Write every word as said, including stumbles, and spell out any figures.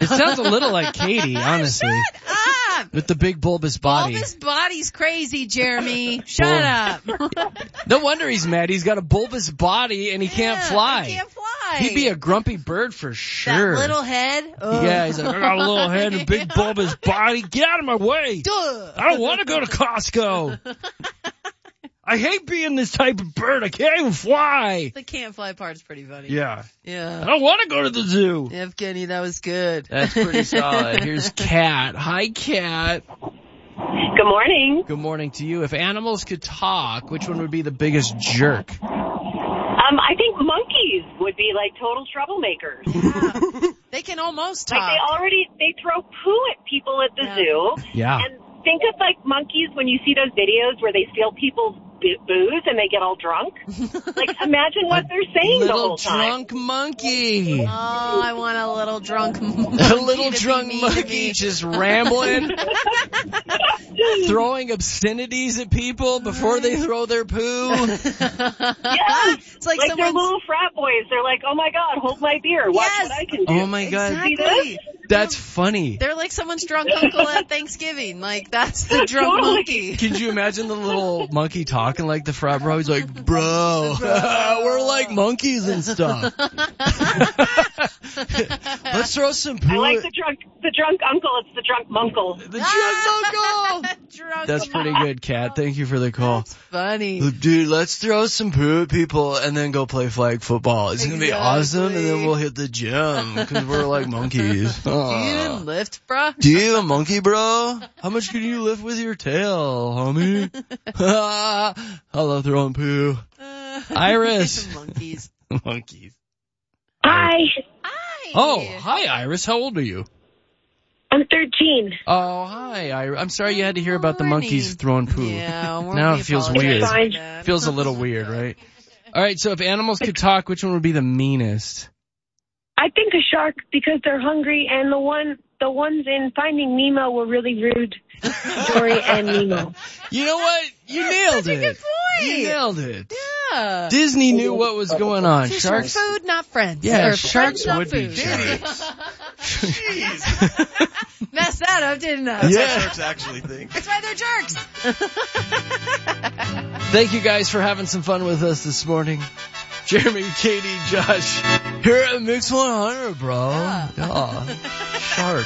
It sounds a little like Katie, honestly. Shut up! With the big bulbous body. Bulbous body's crazy, Jeremy. Shut up. No wonder he's mad. He's got a bulbous body and he can't Yeah, fly. He can't fly. He'd be a grumpy bird for sure. That little head. Ugh. Yeah, he's like, I got a little head and a big bulbous body. Get out of my way. Duh. I don't want to go to Costco. I hate being this type of bird. I can't even fly. The can't fly part's pretty funny. Yeah. I Yeah. don't want to go to the zoo. Evgeny, that was good. That's pretty solid. Here's Kat. Hi, Kat. Good morning. Good morning to you. If animals could talk, which one would be the biggest jerk? Um, I think monkeys would be like total troublemakers. Yeah. They can almost talk. Like they already, they throw poo at people at the Yeah. zoo. Yeah. And think of like monkeys when you see those videos where they steal people's b- booze and they get all drunk. Like imagine what they're saying the Little whole time. drunk monkey. Oh, I want a little drunk monkey. A little to be drunk mean to monkey me. just rambling, throwing obscenities at people before they throw their poo. Yeah. It's like, Like they're someone's... little frat boys. They're like, oh my God, hold my beer. Watch Yes. what I can do. Oh my God. Exactly. That's funny. They're like someone's drunk uncle at Thanksgiving. Like, that's the drunk Totally. monkey. Could you imagine the little monkey talking like the frat bro? He's like, bro, we're like monkeys and stuff. Let's throw some poo. I like at- the drunk, the drunk uncle. It's the drunk munkle. the drunk uncle. Drunk That's pretty good, Kat. Thank you for the call. That's funny. Dude, let's throw some poo at people and then go play flag football. It's going to be awesome, and then we'll hit the gym because we're like monkeys. Do you Aw. even lift, bruh? Do you a monkey, bro? How much can you lift with your tail, homie? I love throwing poo. Uh, Iris. Monkeys. Monkeys. Hi, Hi. Oh, hi, Iris. How old are you? I'm thirteen. Oh, hi, Iris. I'm sorry you had to hear about the Morning. monkeys throwing poo. Yeah, well, Now we it feels apologize weird. for Fine. that. Feels a little weird, right? All right, so if animals could talk, which one would be the meanest? I think a shark because they're hungry, and the one the ones in Finding Nemo were really rude. Dory and Nemo. You know what? You nailed Such a it. good point. You nailed it. Yeah. Disney knew what was going on. Fish Sharks. are food, not friends. Yeah, Or sharks friends, not would be food. sharks. Messed that up, didn't I? Yeah. Sharks actually think. That's why they're jerks. Thank you guys for having some fun with us this morning. Jeremy, Katie, Josh, here at Mix one hundred, bro. Yeah. Yeah. Sharks.